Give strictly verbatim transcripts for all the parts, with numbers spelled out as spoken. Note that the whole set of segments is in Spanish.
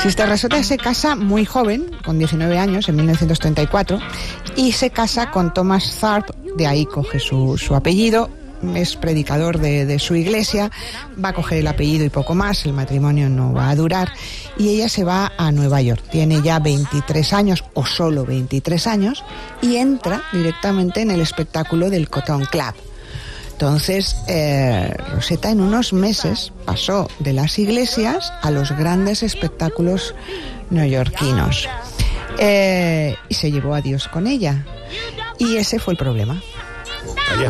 Sister Rosetta se casa muy joven, con diecinueve años, en mil novecientos treinta y cuatro, y se casa con Thomas Tharp, de ahí coge su, su apellido. Es predicador de, de su iglesia, va a coger el apellido y poco más, el matrimonio no va a durar, y ella se va a Nueva York. Tiene ya veintitrés años, o solo veintitrés años, y entra directamente en el espectáculo del Cotton Club. Entonces, eh, Rosetta en unos meses pasó de las iglesias a los grandes espectáculos neoyorquinos. Eh, y se llevó a Dios con ella. Y ese fue el problema. Allá.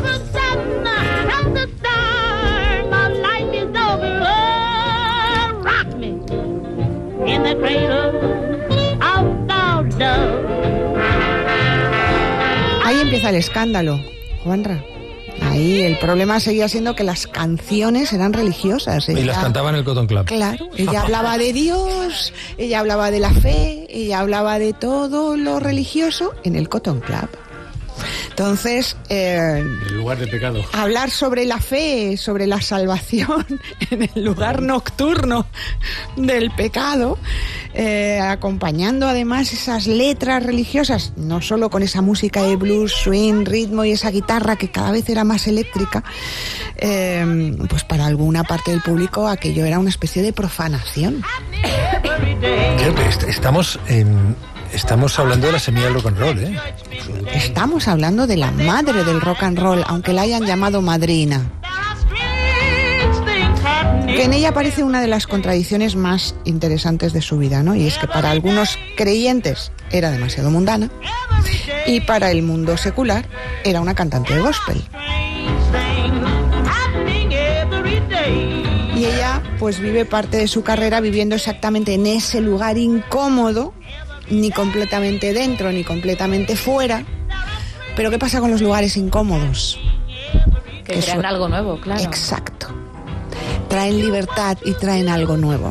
Ahí empieza el escándalo, Juanra. Ahí el problema seguía siendo que las canciones eran religiosas. Ella, y las cantaba en el Cotton Club. Claro, ella hablaba de Dios, ella hablaba de la fe, ella hablaba de todo lo religioso en el Cotton Club. Entonces, eh, el lugar de pecado. Hablar sobre la fe, sobre la salvación en el lugar nocturno del pecado, eh, acompañando además esas letras religiosas, no solo con esa música de blues, swing, ritmo y esa guitarra que cada vez era más eléctrica, eh, pues para alguna parte del público aquello era una especie de profanación. Estamos en... Estamos hablando de la semilla del rock and roll, ¿eh? Estamos hablando de la madre del rock and roll, aunque la hayan llamado madrina. Que en ella aparece una de las contradicciones más interesantes de su vida, ¿no? Y es que para algunos creyentes era demasiado mundana y para el mundo secular era una cantante de gospel. Y ella pues vive parte de su carrera viviendo exactamente en ese lugar incómodo, ni completamente dentro ni completamente fuera. Pero ¿qué pasa con los lugares incómodos? Que crean Eso... algo nuevo, claro. Exacto. Traen libertad y traen algo nuevo.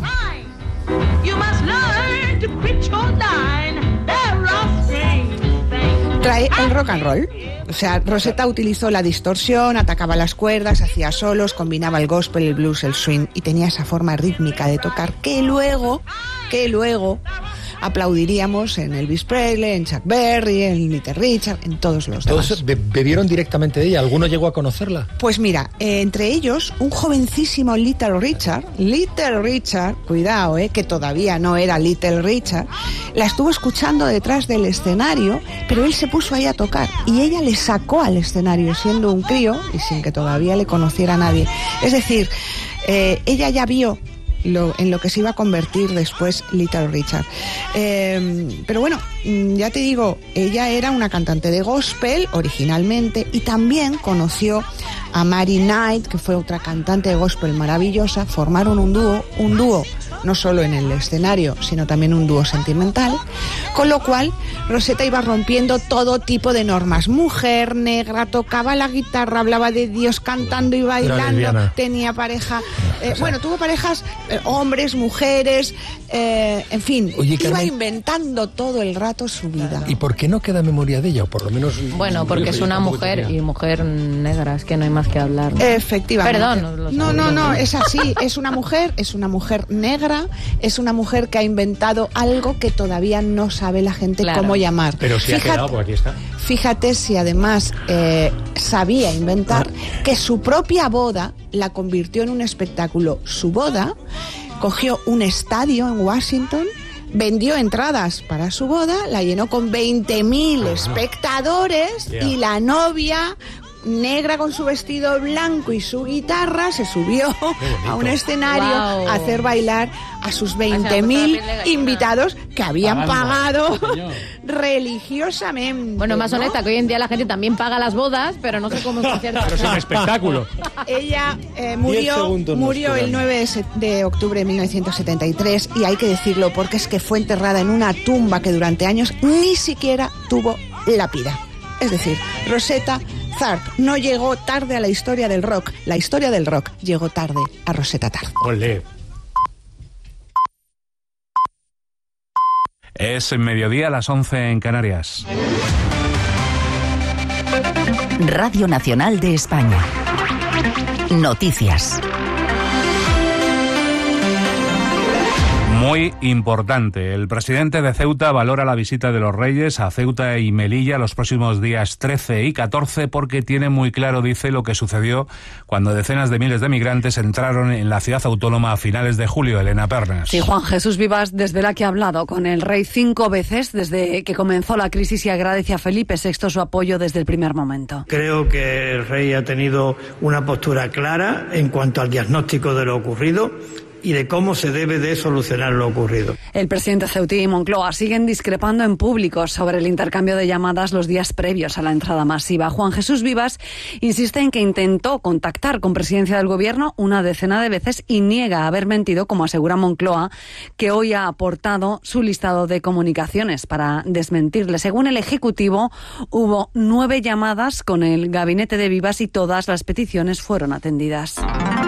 Trae el rock and roll. O sea, Rosetta utilizó la distorsión, atacaba las cuerdas, hacía solos, combinaba el gospel, el blues, el swing y tenía esa forma rítmica de tocar que luego, que luego aplaudiríamos en Elvis Presley, en Chuck Berry, en Little Richard, en todos los demás. ¿Todos be- bebieron directamente de ella? ¿Alguno llegó a conocerla? Pues mira, eh, entre ellos, un jovencísimo Little Richard, Little Richard, cuidado, eh, que todavía no era Little Richard, la estuvo escuchando detrás del escenario, pero él se puso ahí a tocar y ella le sacó al escenario siendo un crío y sin que todavía le conociera a nadie. Es decir, eh, ella ya vio Lo, en lo que se iba a convertir después Little Richard. Eh, pero bueno, ya te digo, ella era una cantante de gospel originalmente y también conoció a Mary Knight, que fue otra cantante de gospel maravillosa. Formaron un dúo, un dúo no solo en el escenario, sino también un dúo sentimental, con lo cual Rosetta iba rompiendo todo tipo de normas. Mujer, negra, tocaba la guitarra, hablaba de Dios cantando y bailando, tenía pareja, eh, o sea, bueno, tuvo parejas, eh, hombres, mujeres, eh, en fin, Oye, iba Carmen, inventando todo el rato su vida. ¿Y por qué no queda memoria de ella? O por lo menos... Bueno, porque es una mujer y mujer negra, es que no hay más que hablar, ¿no? Efectivamente. Perdón. No, no, no, es así, es una mujer, es una mujer negra, es una mujer que ha inventado algo que todavía no sabe la gente claro. cómo llamar. Pero sí fíjate, ha quedado, pues aquí está. Fíjate si además eh, sabía inventar que su propia boda la convirtió en un espectáculo. Su boda cogió un estadio en Washington, vendió entradas para su boda, la llenó con veinte mil espectadores yeah. y la novia, negra con su vestido blanco y su guitarra, se subió a un escenario wow. a hacer bailar a sus veinte mil invitados que habían pagado religiosamente. Bueno, más ¿no? honesta, que hoy en día la gente también paga las bodas, pero no sé cómo es concierto. Pero es un espectáculo. Ella eh, murió, murió el nueve de octubre de mil novecientos setenta y tres y hay que decirlo porque es que fue enterrada en una tumba que durante años ni siquiera tuvo lápida. Es decir, Rosetta Tharp no llegó tarde a la historia del rock. La historia del rock llegó tarde a Rosetta Tharp. Olé. Es mediodía a las once en Canarias. Radio Nacional de España. Noticias. Muy muy importante. El presidente de Ceuta valora la visita de los Reyes a Ceuta y Melilla los próximos días trece y catorce porque tiene muy claro, dice, lo que sucedió cuando decenas de miles de migrantes entraron en la ciudad autónoma a finales de julio. Elena Pernes. Sí, Juan Jesús Vivas desvela que ha hablado con el rey cinco veces desde que comenzó la crisis y agradece a Felipe sexto su apoyo desde el primer momento. Creo que el rey ha tenido una postura clara en cuanto al diagnóstico de lo ocurrido y de cómo se debe de solucionar lo ocurrido. El presidente Ceutí y Moncloa siguen discrepando en público sobre el intercambio de llamadas los días previos a la entrada masiva. Juan Jesús Vivas insiste en que intentó contactar con presidencia del gobierno una decena de veces y niega haber mentido, como asegura Moncloa, que hoy ha aportado su listado de comunicaciones para desmentirle. Según el Ejecutivo, hubo nueve llamadas con el gabinete de Vivas y todas las peticiones fueron atendidas.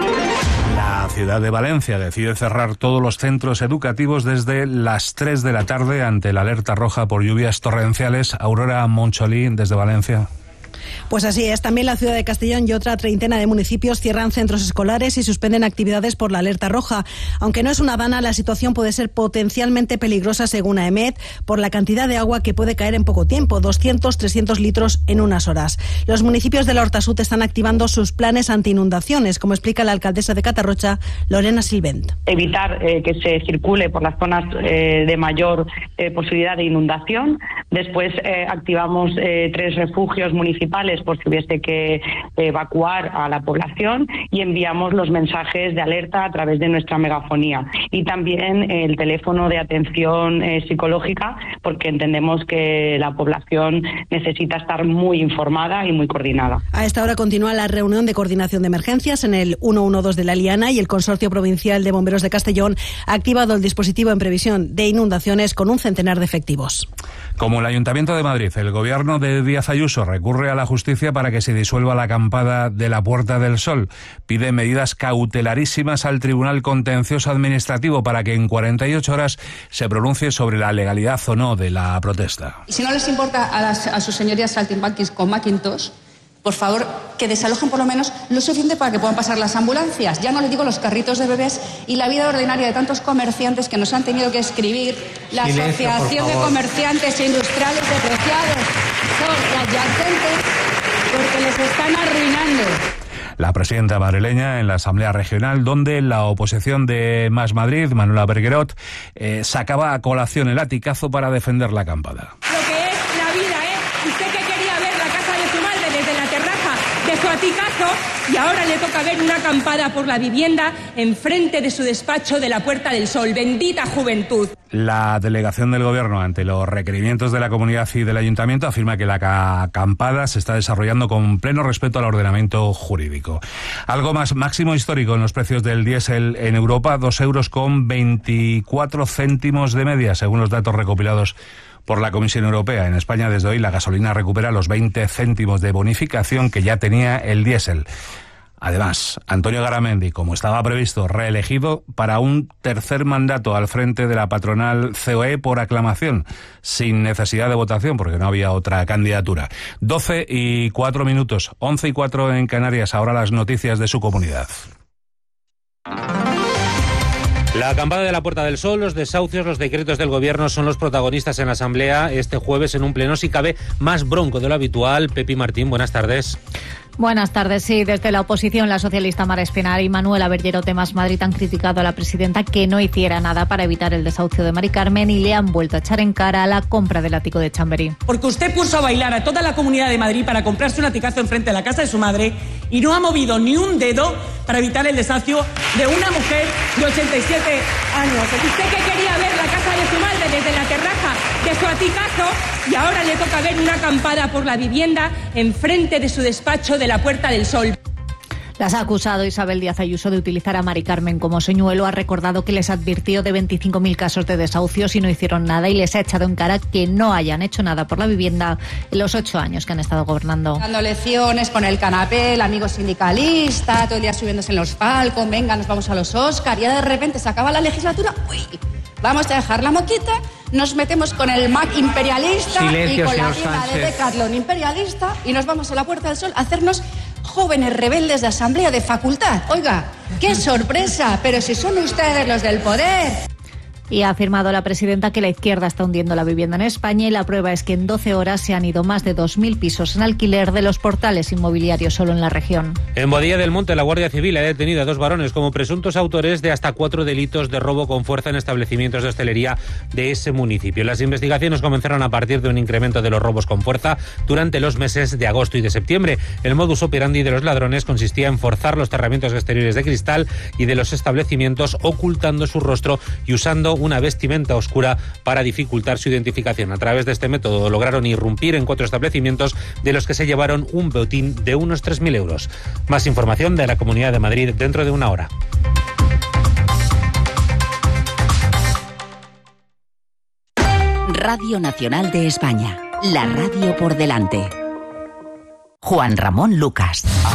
La ciudad de Valencia decide cerrar todos los centros educativos desde las tres de la tarde ante la alerta roja por lluvias torrenciales. Aurora Moncholí, desde Valencia. Pues así es. También la ciudad de Castellón y otra treintena de municipios cierran centros escolares y suspenden actividades por la alerta roja. Aunque no es una dana, la situación puede ser potencialmente peligrosa según AEMET por la cantidad de agua que puede caer en poco tiempo, doscientos, trescientos litros en unas horas. Los municipios de la Horta Sud están activando sus planes anti-inundaciones, como explica la alcaldesa de Catarrocha, Lorena Silvent. Evitar eh, que se circule por las zonas eh, de mayor eh, posibilidad de inundación. Después eh, activamos eh, tres refugios municipales por si hubiese que evacuar a la población y enviamos los mensajes de alerta a través de nuestra megafonía y también el teléfono de atención eh, psicológica porque entendemos que la población necesita estar muy informada y muy coordinada. A esta hora continúa la reunión de coordinación de emergencias en el ciento doce de la Liana y el Consorcio Provincial de Bomberos de Castellón ha activado el dispositivo en previsión de inundaciones con un centenar de efectivos. Como el Ayuntamiento de Madrid, el gobierno de Díaz Ayuso recurre a la justicia para que se disuelva la acampada de la Puerta del Sol. Pide medidas cautelarísimas al Tribunal Contencioso Administrativo para que en cuarenta y ocho horas se pronuncie sobre la legalidad o no de la protesta. Y si no les importa a, las, a sus señorías saltimbanquis con Macintosh, por favor, que desalojen por lo menos lo suficiente para que puedan pasar las ambulancias. Ya no les digo los carritos de bebés y la vida ordinaria de tantos comerciantes que nos han tenido que escribir. La Silencio, Asociación de Comerciantes Industriales Depreciados son adyacentes porque les están arruinando. La presidenta madrileña en la Asamblea Regional, donde la oposición de Más Madrid, Manuela Berguerot, eh, sacaba a colación el latigazo para defender la acampada. Lo que es la vida, ¿eh? Usted que quería ver la casa de su madre desde la terraza de su aticazo y ahora le toca ver una acampada por la vivienda enfrente de su despacho de la Puerta del Sol. Bendita juventud. La delegación del Gobierno, ante los requerimientos de la comunidad y del Ayuntamiento, afirma que la acampada se está desarrollando con pleno respeto al ordenamiento jurídico. Algo más máximo histórico en los precios del diésel en Europa, dos euros con veinticuatro céntimos de media, según los datos recopilados por la Comisión Europea. En España, desde hoy, la gasolina recupera los veinte céntimos de bonificación que ya tenía el diésel. Además, Antonio Garamendi, como estaba previsto, reelegido para un tercer mandato al frente de la patronal C O E por aclamación, sin necesidad de votación, porque no había otra candidatura. doce y cuatro minutos, once y cuatro en Canarias, ahora las noticias de su comunidad. La acampada de la Puerta del Sol, los desahucios, los decretos del Gobierno son los protagonistas en la Asamblea este jueves en un pleno, si cabe, más bronco de lo habitual. Pepi Martín, buenas tardes. Buenas tardes. Sí, desde la oposición, la socialista Mara Espinar y Manuela Berguerot de Más Madrid han criticado a la presidenta que no hiciera nada para evitar el desahucio de Mari Carmen y le han vuelto a echar en cara la compra del ático de Chamberí. Porque usted puso a bailar a toda la Comunidad de Madrid para comprarse un aticazo enfrente de la casa de su madre y no ha movido ni un dedo para evitar el desahucio de una mujer de ochenta y siete años. Usted que quería ver la casa de su madre desde la terraza de su aticazo y ahora le toca ver una acampada por la vivienda enfrente de su despacho de la Puerta del Sol. Las ha acusado Isabel Díaz Ayuso de utilizar a Mari Carmen como señuelo. Ha recordado que les advirtió de veinticinco mil casos de desahucios y no hicieron nada, y les ha echado en cara que no hayan hecho nada por la vivienda en los ocho años que han estado gobernando. Dando lecciones con el canapé, el amigo sindicalista, todo el día subiéndose en los Falcon, venga, nos vamos a los Oscar, y ya de repente se acaba la legislatura, uy, vamos a dejar la moquita, nos metemos con el Mac imperialista. Silencio, y con la tienda de Decathlon imperialista y nos vamos a la Puerta del Sol a hacernos jóvenes rebeldes de asamblea de facultad. Oiga, qué sorpresa, pero si son ustedes los del poder. Y ha afirmado la presidenta que la izquierda está hundiendo la vivienda en España y la prueba es que en doce horas se han ido más de dos mil pisos en alquiler de los portales inmobiliarios solo en la región. En Boadilla del Monte, la Guardia Civil ha detenido a dos varones como presuntos autores de hasta cuatro delitos de robo con fuerza en establecimientos de hostelería de ese municipio. Las investigaciones comenzaron a partir de un incremento de los robos con fuerza durante los meses de agosto y de septiembre. El modus operandi de los ladrones consistía en forzar los cerramientos exteriores de cristal y de los establecimientos, ocultando su rostro y usando una vestimenta oscura para dificultar su identificación. A través de este método lograron irrumpir en cuatro establecimientos de los que se llevaron un botín de unos tres mil euros. Más información de la Comunidad de Madrid dentro de una hora. Radio Nacional de España, la radio por delante. Juan Ramón Lucas.